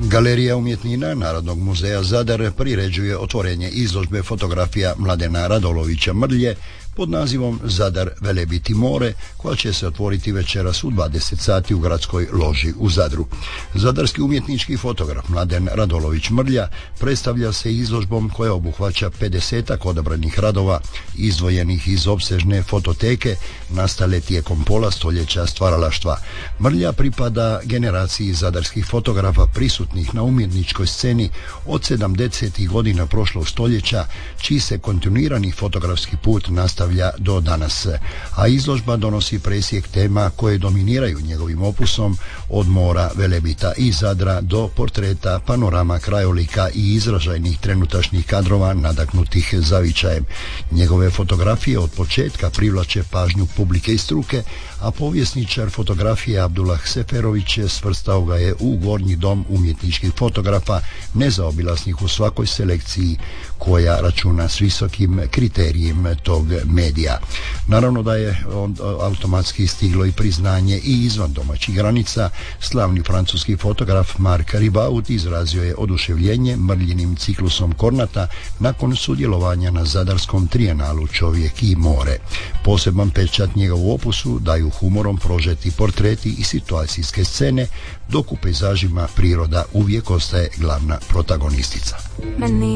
Galerija umjetnina Narodnog muzeja Zadar priređuje otvorenje izložbe fotografija Mladena Radolovića Mrlje pod nazivom Zadar Velebit i more, koja će se otvoriti večeras u 20 sati u gradskoj loži u Zadru. Zadarski umjetnički fotograf Mladen Radolović Mrlja predstavlja se izložbom koja obuhvaća 50-ak odabranih radova izdvojenih iz opsežne fototeke nastale tijekom pola stoljeća stvaralaštva. Mrlja pripada generaciji zadarskih fotografa prisutnih na umjetničkoj sceni od 70. godina prošlog stoljeća, čiji se kontinuirani fotografski put nastavlja do danas, a izložba donosi presjek tema koje dominiraju njegovim opusom, od mora, Velebita i Zadra do portreta, panorama, krajolika i izražajnih trenutačnih kadrova nadahnutih zavičajem. Njegove fotografije od početka privlače pažnju publike i struke, a povjesničar fotografije Abdullah Seferović svrstao ga je u gornji dom umjetničkih fotografa, nezaobilaznih u svakoj selekciji koja računa s visokim kriterijem tog medija. Naravno da je automatski stiglo i priznanje i izvan domaćih granica. Slavni francuski fotograf Marc Ribaud izrazio je oduševljenje Mrljinim ciklusom Kornata nakon sudjelovanja na zadarskom trijenalu Čovjek i more. Poseban pečat njegovu opusu daju humorom prožeti portreti i situacijske scene, dok u pejzažima priroda uvijek ostaje glavna protagonistica.